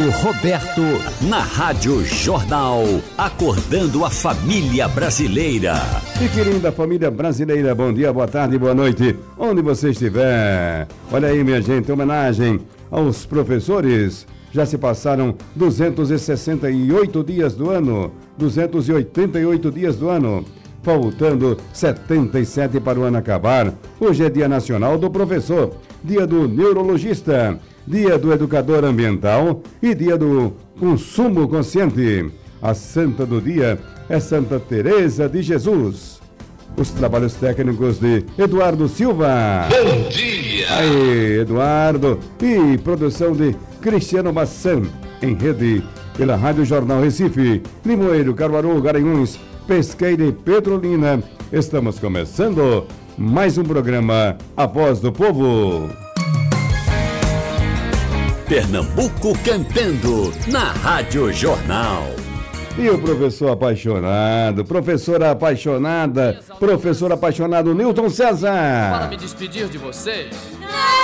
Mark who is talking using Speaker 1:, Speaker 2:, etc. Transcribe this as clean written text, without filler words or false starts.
Speaker 1: Roberto, na Rádio Jornal, acordando a família brasileira.
Speaker 2: E querida família brasileira, bom dia, boa tarde, boa noite, onde você estiver. Olha aí, minha gente, homenagem aos professores. Já se passaram 268 dias do ano, 288 dias do ano, faltando 77 para o ano acabar. Hoje é Dia Nacional do Professor, Dia do Neurologista, Dia do Educador Ambiental e Dia do Consumo Consciente. A santa do dia é Santa Teresa de Jesus. Os trabalhos técnicos de Eduardo Silva.
Speaker 3: Bom dia!
Speaker 2: Aí, Eduardo. E produção de Cristiano Massan, em rede pela Rádio Jornal Recife, Limoeiro, Caruaru, Garanhuns, Pesqueira e Petrolina. Estamos começando mais um programa A Voz do Povo.
Speaker 1: Pernambuco cantando na Rádio Jornal.
Speaker 2: E o professor apaixonado, professora apaixonada, professor apaixonado Newton César.
Speaker 4: Para me despedir de vocês.
Speaker 5: Não!